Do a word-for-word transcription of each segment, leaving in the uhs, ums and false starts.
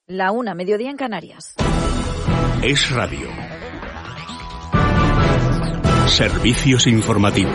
La una, mediodía en Canarias. Es Radio. Servicios informativos.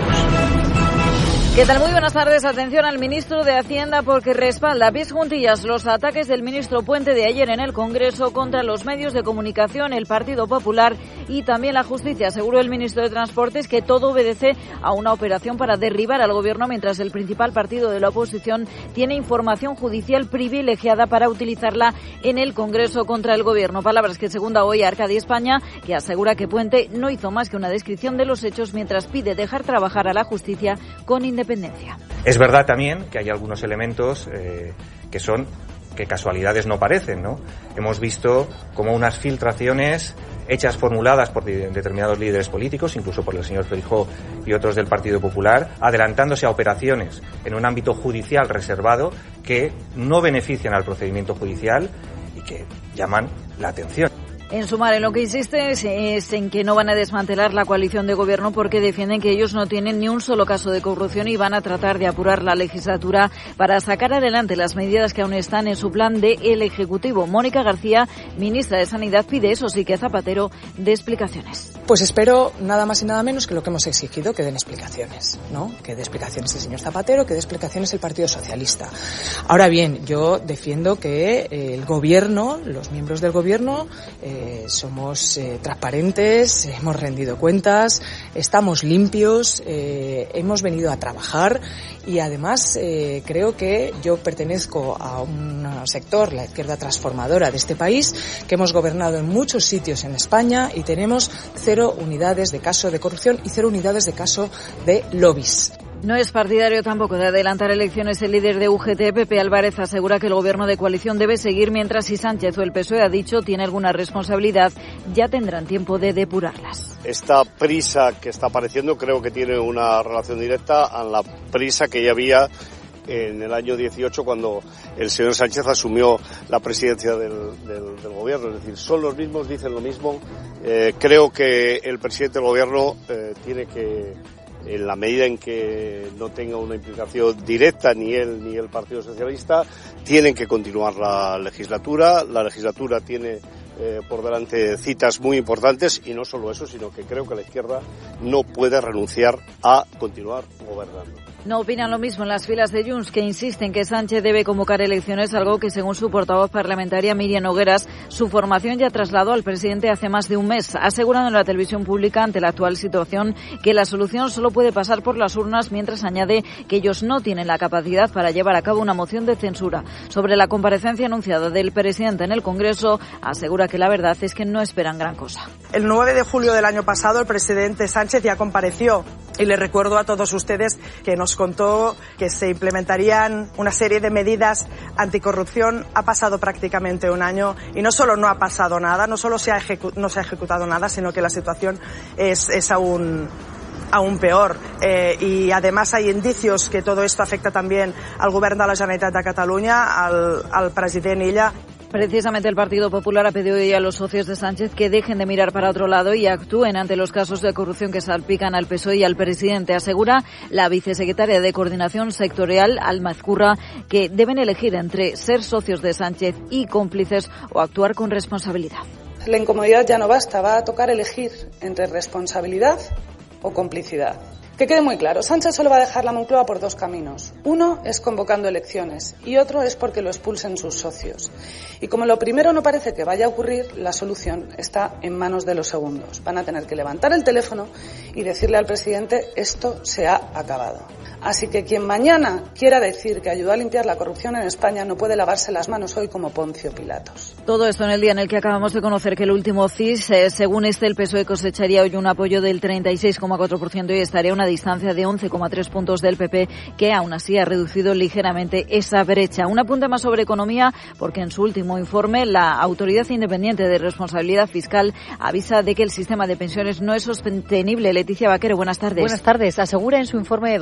¿Qué tal? Muy buenas tardes. Atención al ministro de Hacienda porque respalda a pies juntillas los ataques del ministro Puente de ayer en el Congreso contra los medios de comunicación, el Partido Popular y también la justicia. Aseguró el ministro de Transportes que todo obedece a una operación para derribar al gobierno, mientras el principal partido de la oposición tiene información judicial privilegiada para utilizarla en el Congreso contra el gobierno. Palabras que segunda hoy a Arcadia España, que asegura que Puente no hizo más que una descripción de los hechos mientras pide dejar trabajar a la justicia con independencia. Independencia. Es verdad también que hay algunos elementos eh, que son que casualidades no parecen, ¿no? Hemos visto como unas filtraciones hechas, formuladas por determinados líderes políticos, incluso por el señor Feijóo y otros del Partido Popular, adelantándose a operaciones en un ámbito judicial reservado que no benefician al procedimiento judicial y que llaman la atención. En Sumar, en lo que insiste es, es en que no van a desmantelar la coalición de gobierno porque defienden que ellos no tienen ni un solo caso de corrupción y van a tratar de apurar la legislatura para sacar adelante las medidas que aún están en su plan de el Ejecutivo. Mónica García, ministra de Sanidad, pide, eso sí, que Zapatero dé explicaciones. Pues espero nada más y nada menos que lo que hemos exigido, que den explicaciones, ¿no? Que dé explicaciones el señor Zapatero, que dé explicaciones el Partido Socialista. Ahora bien, yo defiendo que eh, el gobierno, los miembros del gobierno, eh, Eh, somos eh, transparentes, hemos rendido cuentas, estamos limpios, eh, hemos venido a trabajar y además eh, creo que yo pertenezco a un sector, la izquierda transformadora de este país, que hemos gobernado en muchos sitios en España y tenemos cero unidades de caso de corrupción y cero unidades de caso de lobbies. No es partidario tampoco de adelantar elecciones. El líder de U G T, Pepe Álvarez, asegura que el gobierno de coalición debe seguir, mientras si Sánchez o el P S O E ha dicho tiene alguna responsabilidad, ya tendrán tiempo de depurarlas. Esta prisa que está apareciendo creo que tiene una relación directa a la prisa que ya había en el año dieciocho cuando el señor Sánchez asumió la presidencia del, del, del gobierno. Es decir, son los mismos, dicen lo mismo. Eh, creo que el presidente del gobierno eh, tiene que, en la medida en que no tenga una implicación directa ni él ni el Partido Socialista, tienen que continuar la legislatura. La legislatura tiene eh, por delante citas muy importantes y no solo eso, sino que creo que la izquierda no puede renunciar a continuar gobernando. No opinan lo mismo en las filas de Junts, que insisten que Sánchez debe convocar elecciones, algo que según su portavoz parlamentaria Miriam Nogueras, su formación ya trasladó al presidente hace más de un mes, asegurando en la televisión pública ante la actual situación que la solución solo puede pasar por las urnas, mientras añade que ellos no tienen la capacidad para llevar a cabo una moción de censura. Sobre la comparecencia anunciada del presidente en el Congreso, asegura que la verdad es que no esperan gran cosa. El nueve de julio del año pasado el presidente Sánchez ya compareció y le recuerdo a todos ustedes que nos contó que se implementarían una serie de medidas anticorrupción. Ha pasado prácticamente un año y no solo no ha pasado nada, no solo se ha, ejecu- no se ha ejecutado nada, sino que la situación es, es aún aún peor. Eh, y además hay indicios que todo esto afecta también al Govern de la Generalitat de Catalunya, al, al president Illa. Precisamente el Partido Popular ha pedido hoy a los socios de Sánchez que dejen de mirar para otro lado y actúen ante los casos de corrupción que salpican al P S O E y al presidente. Asegura la vicesecretaria de Coordinación Sectorial, Alma Ezcurra, que deben elegir entre ser socios de Sánchez y cómplices o actuar con responsabilidad. La incomodidad ya no basta, va a tocar elegir entre responsabilidad o complicidad. Que quede muy claro, Sánchez solo va a dejar la Moncloa por dos caminos. Uno es convocando elecciones y otro es porque lo expulsen sus socios. Y como lo primero no parece que vaya a ocurrir, la solución está en manos de los segundos. Van a tener que levantar el teléfono y decirle al presidente: esto se ha acabado. Así que quien mañana quiera decir que ayudó a limpiar la corrupción en España no puede lavarse las manos hoy como Poncio Pilatos. Todo esto en el día en el que acabamos de conocer que el último C I S, eh, según este, el P S O E cosecharía hoy un apoyo del treinta y seis coma cuatro por ciento y estaría a una distancia de once coma tres puntos del P P, que aún así ha reducido ligeramente esa brecha. Un apunte más sobre economía, porque en su último informe la Autoridad Independiente de Responsabilidad Fiscal avisa de que el sistema de pensiones no es sostenible. Leticia Vaquero, buenas tardes. Buenas tardes. Asegura en su informe de dos mil veinticinco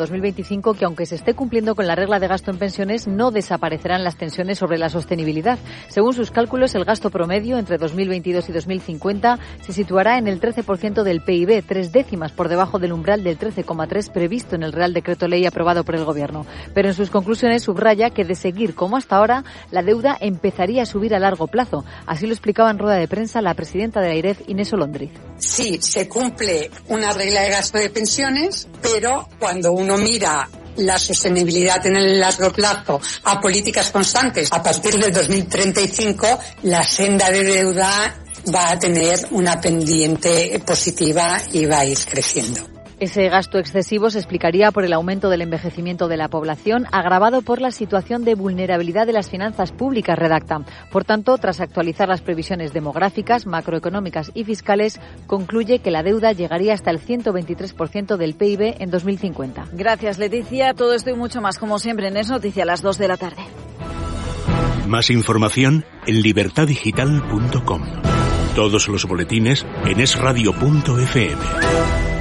veinticinco que, aunque se esté cumpliendo con la regla de gasto en pensiones, no desaparecerán las tensiones sobre la sostenibilidad. Según sus cálculos, el gasto promedio entre dos mil veintidós y dos mil cincuenta se situará en el trece por ciento del P I B, tres décimas por debajo del umbral del trece coma tres previsto en el Real Decreto Ley aprobado por el Gobierno. Pero en sus conclusiones subraya que, de seguir como hasta ahora, la deuda empezaría a subir a largo plazo. Así lo explicaba en rueda de prensa la presidenta de la AIREF, Inés Olondriz. Sí, se cumple una regla de gasto de pensiones, pero cuando uno mira la sostenibilidad en el largo plazo a políticas constantes, a partir del dos mil treinta y cinco, la senda de deuda va a tener una pendiente positiva y va a ir creciendo. Ese gasto excesivo se explicaría por el aumento del envejecimiento de la población, agravado por la situación de vulnerabilidad de las finanzas públicas, redacta. Por tanto, tras actualizar las previsiones demográficas, macroeconómicas y fiscales, concluye que la deuda llegaría hasta el ciento veintitrés por ciento del P I B en dos mil cincuenta. Gracias, Leticia. Todo esto y mucho más, como siempre, en Es Noticia a las dos de la tarde. Más información en libertad digital punto com. Todos los boletines en es radio punto efe eme.